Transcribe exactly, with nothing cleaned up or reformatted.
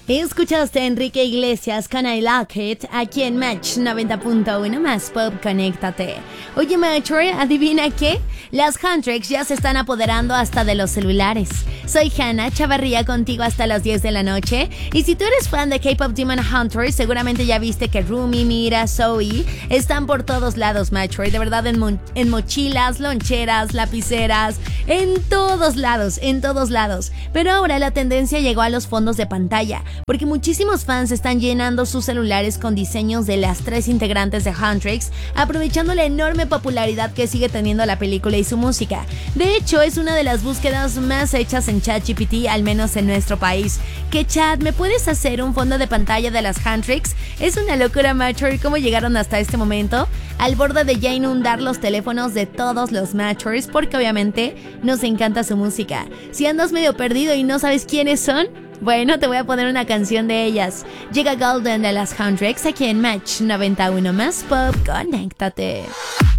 Escuchaste a Enrique Iglesias con I Like It aquí en Match noventa punto uno más Pop, conéctate. Oye, Matcher, ¿adivina qué? Las Huntrix ya se están apoderando hasta de los celulares. Soy Hannah Chavarría contigo hasta las diez de la noche. Y si tú eres fan de K-Pop Demon Hunters, seguramente ya viste que Rumi, Mira, Zoe están por todos lados, Matcher. De verdad, en, mo- en mochilas, loncheras, lapiceras, en todos lados, en todos lados. Pero ahora la tendencia llegó a los fondos de pantalla, porque muchísimos fans están llenando sus celulares con diseños de las tres integrantes de Huntrix, aprovechando la enorme popularidad que sigue teniendo la película y su música. De hecho, es una de las búsquedas más hechas en ChatGPT, al menos en nuestro país. ¿Qué chat? ¿Me puedes hacer un fondo de pantalla de las Huntrix? Es una locura, Matcher, cómo llegaron hasta este momento, al borde de ya inundar los teléfonos de todos los Matchers, porque obviamente nos encanta su música. Si andas medio perdido y no sabes quiénes son, bueno, te voy a poner una canción de ellas. Llega Golden de las Huntrix aquí en Match noventa y uno más Pop, conéctate.